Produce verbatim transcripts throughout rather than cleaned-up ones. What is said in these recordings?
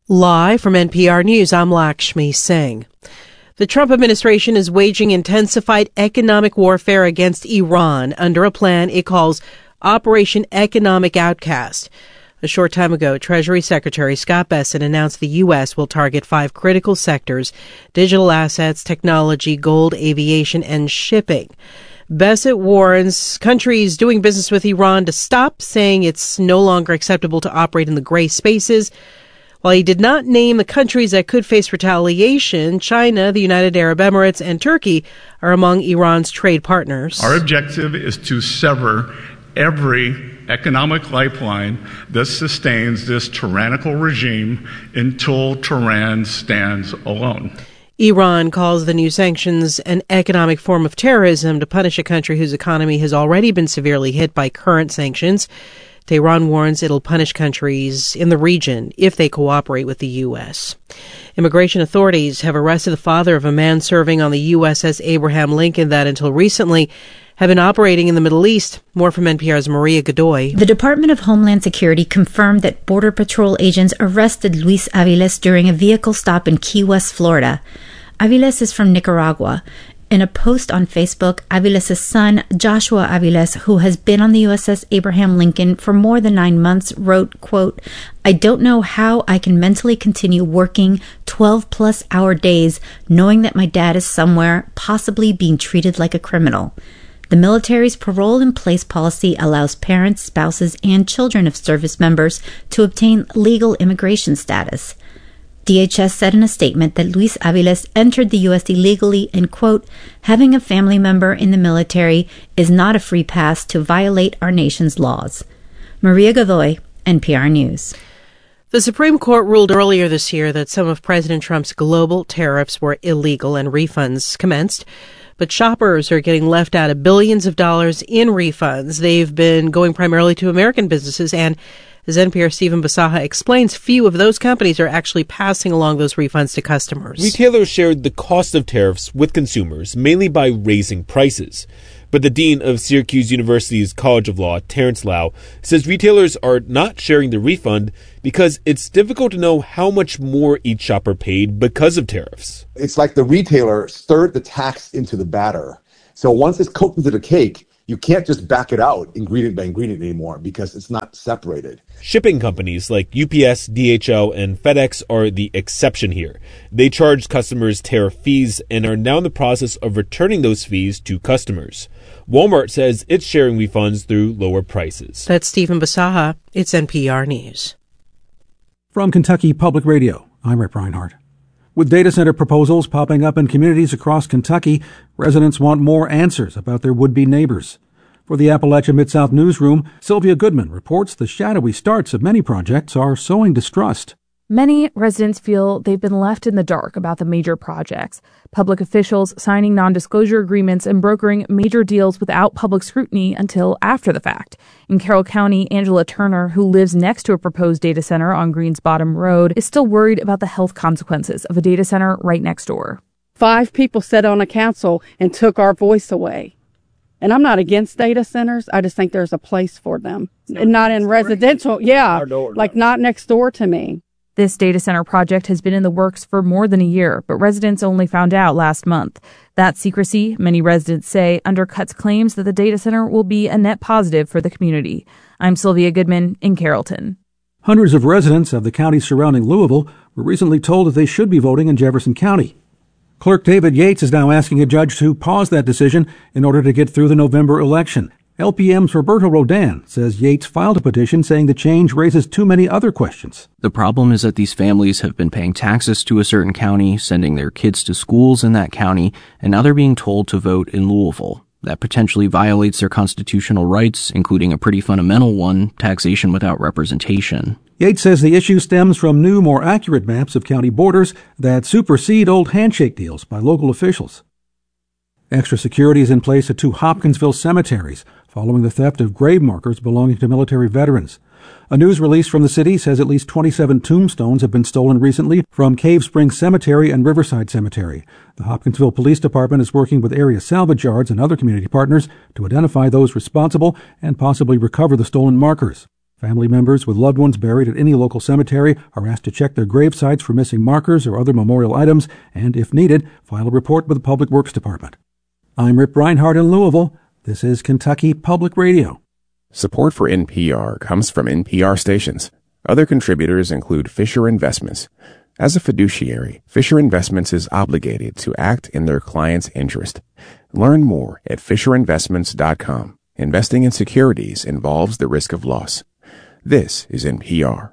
Live from N P R News, I'm Lakshmi Singh. The Trump administration is waging intensified economic warfare against Iran under a plan it calls Operation Economic Outcast. A short time ago, Treasury Secretary Scott Bessent announced the U S will target five critical sectors: digital assets, technology, gold, aviation, and shipping. Bessent warns countries doing business with Iran to stop, saying it's no longer acceptable to operate in the gray spaces. While he did not name the countries that could face retaliation, China, the United Arab Emirates, and Turkey are among Iran's trade partners. Our objective is to sever every economic lifeline that sustains this tyrannical regime until Tehran stands alone. Iran calls the new sanctions an economic form of terrorism to punish a country whose economy has already been severely hit by current sanctions. Tehran warns it'll punish countries in the region if they cooperate with the U S. Immigration authorities have arrested the father of a man serving on the U S S Abraham Lincoln that until recently have been operating in the Middle East. More from N P R's Maria Godoy. The Department of Homeland Security confirmed that Border Patrol agents arrested Luis Aviles during a vehicle stop in Key West, Florida. Aviles is from Nicaragua. In a post on Facebook, Aviles' son, Joshua Aviles, who has been on the U S S Abraham Lincoln for more than nine months, wrote, quote, "I don't know how I can mentally continue working twelve-plus hour days knowing that my dad is somewhere, possibly being treated like a criminal." The military's parole-in-place policy allows parents, spouses, and children of service members to obtain legal immigration status. D H S said in a statement that Luis Aviles entered the U S illegally and, quote, "having a family member in the military is not a free pass to violate our nation's laws." Maria Godoy, N P R News. The Supreme Court ruled earlier this year that some of President Trump's global tariffs were illegal and refunds commenced. But shoppers are getting left out of billions of dollars in refunds. They've been going primarily to American businesses, and as N P R's Stephen Basaha explains, few of those companies are actually passing along those refunds to customers. Retailers shared the cost of tariffs with consumers, mainly by raising prices. But the dean of Syracuse University's College of Law, Terrence Lau, says retailers are not sharing the refund because it's difficult to know how much more each shopper paid because of tariffs. It's like the retailer stirred the tax into the batter. So once it's cooked into the cake, you can't just back it out ingredient by ingredient anymore because it's not separated. Shipping companies like U P S, D H L, and FedEx are the exception here. They charge customers tariff fees and are now in the process of returning those fees to customers. Walmart says it's sharing refunds through lower prices. That's Stephen Basaha. It's N P R News. From Kentucky Public Radio, I'm Rick Reinhardt. With data center proposals popping up in communities across Kentucky, residents want more answers about their would-be neighbors. For the Appalachia Mid-South Newsroom, Sylvia Goodman reports the shadowy starts of many projects are sowing distrust. Many residents feel they've been left in the dark about the major projects. Public officials signing non-disclosure agreements and brokering major deals without public scrutiny until after the fact. In Carroll County, Angela Turner, who lives next to a proposed data center on Greens Bottom Road, is still worried about the health consequences of a data center right next door. Five people sat on a council and took our voice away. And I'm not against data centers. I just think there's a place for them. And not in residential. Yeah, like not next door to me. This data center project has been in the works for more than a year, but residents only found out last month. That secrecy, many residents say, undercuts claims that the data center will be a net positive for the community. I'm Sylvia Goodman in Carrollton. Hundreds of residents of the counties surrounding Louisville were recently told that they should be voting in Jefferson County. Clerk David Yates is now asking a judge to pause that decision in order to get through the November election. L P M's Roberto Rodan says Yates filed a petition saying the change raises too many other questions. The problem is that these families have been paying taxes to a certain county, sending their kids to schools in that county, and now they're being told to vote in Louisville. That potentially violates their constitutional rights, including a pretty fundamental one, taxation without representation. Yates says the issue stems from new, more accurate maps of county borders that supersede old handshake deals by local officials. Extra security is in place at two Hopkinsville cemeteries following the theft of grave markers belonging to military veterans. A news release from the city says at least twenty-seven tombstones have been stolen recently from Cave Springs Cemetery and Riverside Cemetery. The Hopkinsville Police Department is working with area salvage yards and other community partners to identify those responsible and possibly recover the stolen markers. Family members with loved ones buried at any local cemetery are asked to check their grave sites for missing markers or other memorial items, and if needed, file a report with the Public Works Department. I'm Rip Reinhardt in Louisville. This is Kentucky Public Radio. Support for N P R comes from N P R stations. Other contributors include Fisher Investments. As a fiduciary, Fisher Investments is obligated to act in their client's interest. Learn more at fisher investments dot com. Investing in securities involves the risk of loss. This is N P R.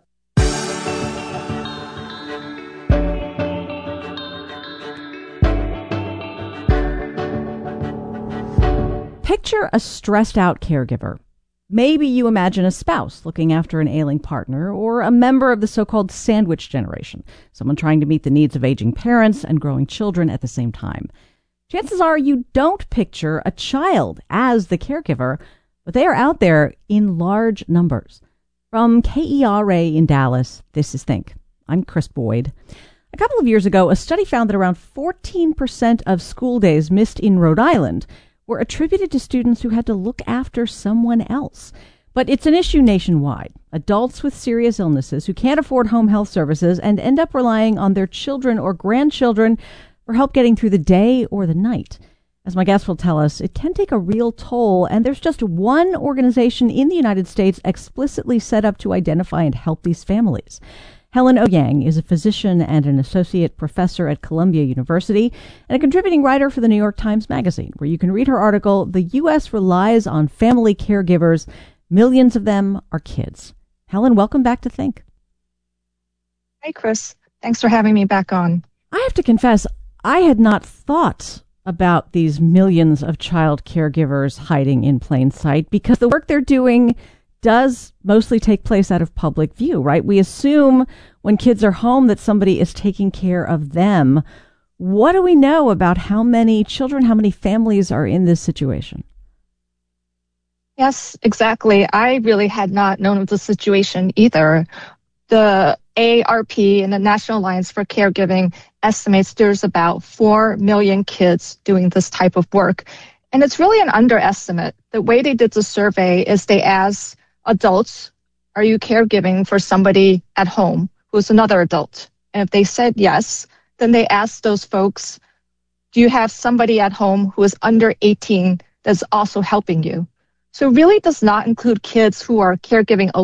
Picture a stressed-out caregiver. Maybe you imagine a spouse looking after an ailing partner, or a member of the so-called sandwich generation, someone trying to meet the needs of aging parents and growing children at the same time. Chances are you don't picture a child as the caregiver, but they are out there in large numbers. From K E R A in Dallas, this is Think. I'm Chris Boyd. A couple of years ago, a study found that around fourteen percent of school days missed in Rhode Island were attributed to students who had to look after someone else. But it's an issue nationwide. Adults with serious illnesses who can't afford home health services and end up relying on their children or grandchildren for help getting through the day or the night. As my guest will tell us, it can take a real toll, and there's just one organization in the United States explicitly set up to identify and help these families. Helen Ouyang is a physician and an associate professor at Columbia University and a contributing writer for the New York Times Magazine, where you can read her article, "The U S Relies on Family Caregivers. Millions of them are kids." Helen, welcome back to Think. Hey, Chris. Thanks for having me back on. I have to confess, I had not thought about these millions of child caregivers hiding in plain sight, because the work they're doing does mostly take place out of public view, right? We assume when kids are home that somebody is taking care of them. What do we know about how many children, how many families are in this situation? Yes, exactly. I really had not known of the situation either. The A A R P and the National Alliance for Caregiving estimates there's about four million kids doing this type of work. And it's really an underestimate. The way they did the survey is they asked adults, are you caregiving for somebody at home who's another adult? And if they said yes, then they asked those folks, do you have somebody at home who is under eighteen that's also helping you? So it really does not include kids who are caregiving